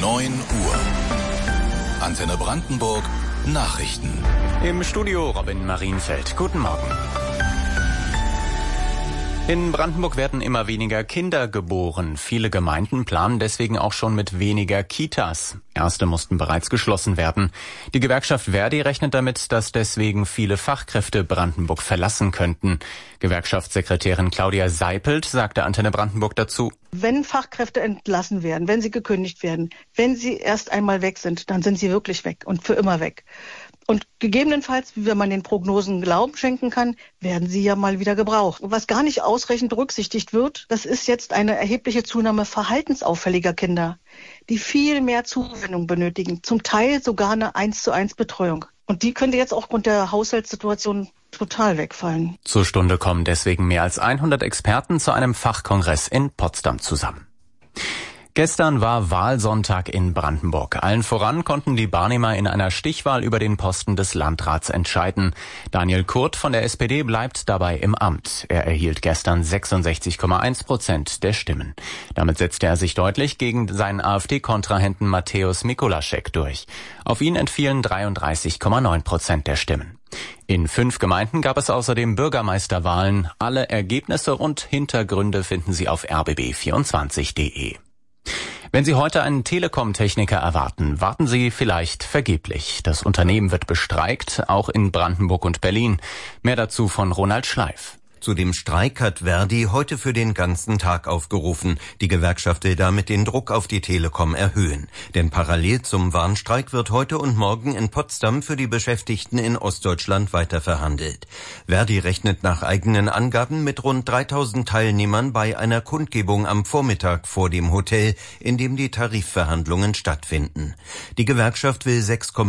9 Uhr. Antenne Brandenburg Nachrichten. Im Studio Robin Marienfeld. Guten Morgen. In Brandenburg werden immer weniger Kinder geboren. Viele Gemeinden planen deswegen auch schon mit weniger Kitas. Erste mussten bereits geschlossen werden. Die Gewerkschaft Verdi rechnet damit, dass deswegen viele Fachkräfte Brandenburg verlassen könnten. Gewerkschaftssekretärin Claudia Seipelt sagte Antenne Brandenburg dazu: Wenn Fachkräfte entlassen werden, wenn sie gekündigt werden, wenn sie erst einmal weg sind, dann sind sie wirklich weg und für immer weg. Und gegebenenfalls, wenn man den Prognosen Glauben schenken kann, werden sie ja mal wieder gebraucht. Und was gar nicht ausreichend berücksichtigt wird, das ist jetzt eine erhebliche Zunahme verhaltensauffälliger Kinder, die viel mehr Zuwendung benötigen, zum Teil sogar eine 1:1 Betreuung. Und die könnte jetzt auch aufgrund der Haushaltssituation total wegfallen. Zur Stunde kommen deswegen mehr als 100 Experten zu einem Fachkongress in Potsdam zusammen. Gestern war Wahlsonntag in Brandenburg. Allen voran konnten die Barnimer in einer Stichwahl über den Posten des Landrats entscheiden. Daniel Kurt von der SPD bleibt dabei im Amt. Er erhielt gestern 66,1% der Stimmen. Damit setzte er sich deutlich gegen seinen AfD-Kontrahenten Mateusz Mikulaschek durch. Auf ihn entfielen 33,9% der Stimmen. In 5 Gemeinden gab es außerdem Bürgermeisterwahlen. Alle Ergebnisse und Hintergründe finden Sie auf rbb24.de. Wenn Sie heute einen Telekom-Techniker erwarten, warten Sie vielleicht vergeblich. Das Unternehmen wird bestreikt, auch in Brandenburg und Berlin. Mehr dazu von Ronald Schleif. Zu dem Streik hat Verdi heute für den ganzen Tag aufgerufen. Die Gewerkschaft will damit den Druck auf die Telekom erhöhen. Denn parallel zum Warnstreik wird heute und morgen in Potsdam für die Beschäftigten in Ostdeutschland weiter verhandelt. Verdi rechnet nach eigenen Angaben mit rund 3000 Teilnehmern bei einer Kundgebung am Vormittag vor dem Hotel, in dem die Tarifverhandlungen stattfinden. Die Gewerkschaft will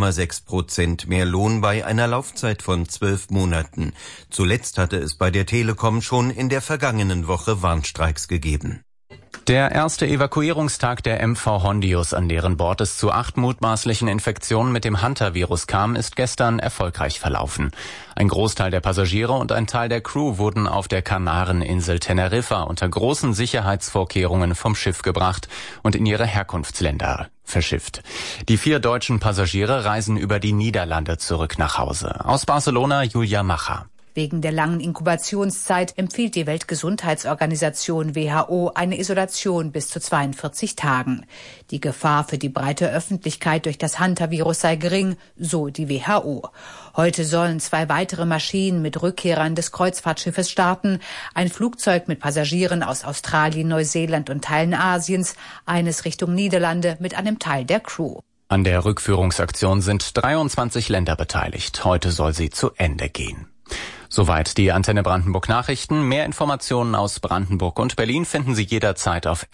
6,6% mehr Lohn bei einer Laufzeit von 12 Monaten. Zuletzt hatte es bei der Telekom schon in der vergangenen Woche Warnstreiks gegeben. Der erste Evakuierungstag der MV Hondius, an deren Bord es zu 8 mutmaßlichen Infektionen mit dem Hunter-Virus kam, ist gestern erfolgreich verlaufen. Ein Großteil der Passagiere und ein Teil der Crew wurden auf der Kanareninsel Teneriffa unter großen Sicherheitsvorkehrungen vom Schiff gebracht und in ihre Herkunftsländer verschifft. Die 4 deutschen Passagiere reisen über die Niederlande zurück nach Hause. Aus Barcelona Julia Macher. Wegen der langen Inkubationszeit empfiehlt die Weltgesundheitsorganisation WHO eine Isolation bis zu 42 Tagen. Die Gefahr für die breite Öffentlichkeit durch das Hunter-Virus sei gering, so die WHO. Heute sollen 2 weitere Maschinen mit Rückkehrern des Kreuzfahrtschiffes starten. Ein Flugzeug mit Passagieren aus Australien, Neuseeland und Teilen Asiens, eines Richtung Niederlande mit einem Teil der Crew. An der Rückführungsaktion sind 23 Länder beteiligt. Heute soll sie zu Ende gehen. Soweit die Antenne Brandenburg Nachrichten. Mehr Informationen aus Brandenburg und Berlin finden Sie jederzeit auf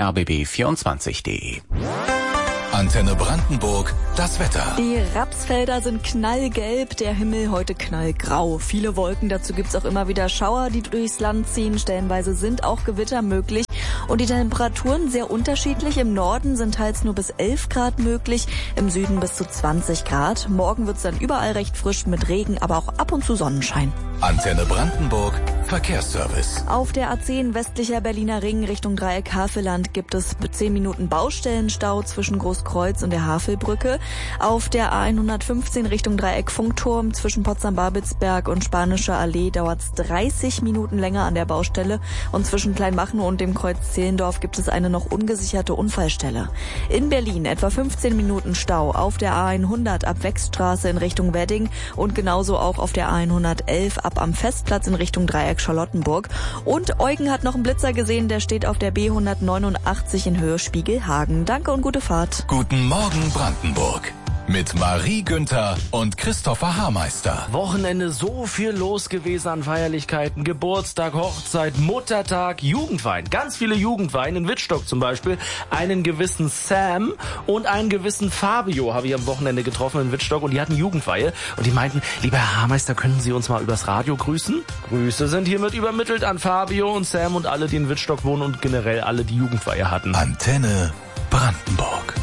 rbb24.de. Antenne Brandenburg, das Wetter. Die Rapsfelder sind knallgelb, der Himmel heute knallgrau. Viele Wolken, dazu gibt's auch immer wieder Schauer, die durchs Land ziehen. Stellenweise sind auch Gewitter möglich. Und die Temperaturen sehr unterschiedlich. Im Norden sind teils nur bis 11 Grad möglich, im Süden bis zu 20 Grad. Morgen wird's dann überall recht frisch mit Regen, aber auch ab und zu Sonnenschein. Antenne Brandenburg, Verkehrsservice. Auf der A10 westlicher Berliner Ring Richtung Dreieck Havelland gibt es 10 Minuten Baustellenstau zwischen Großkreuz und der Havelbrücke. Auf der A115 Richtung Dreieck Funkturm zwischen Potsdam-Babelsberg und Spanischer Allee dauert's 30 Minuten länger an der Baustelle. Und zwischen Kleinmachnow und dem Kreuz Zehlendorf gibt es eine noch ungesicherte Unfallstelle. In Berlin etwa 15 Minuten Stau auf der A100 ab Wechststraße in Richtung Wedding und genauso auch auf der A111 ab am Festplatz in Richtung Dreieck Charlottenburg. Und Eugen hat noch einen Blitzer gesehen, der steht auf der B189 in Höhe Spiegelhagen. Danke und gute Fahrt. Guten Morgen Brandenburg. Mit Marie Günther und Christopher Haarmeister. Wochenende so viel los gewesen an Feierlichkeiten. Geburtstag, Hochzeit, Muttertag, Jugendwein. Ganz viele Jugendwein in Wittstock zum Beispiel. Einen gewissen Sam und einen gewissen Fabio habe ich am Wochenende getroffen in Wittstock und die hatten Jugendweihe. Und die meinten, lieber Herr Haarmeister, können Sie uns mal übers Radio grüßen? Grüße sind hiermit übermittelt an Fabio und Sam und alle, die in Wittstock wohnen und generell alle, die Jugendweihe hatten. Antenne Brandenburg.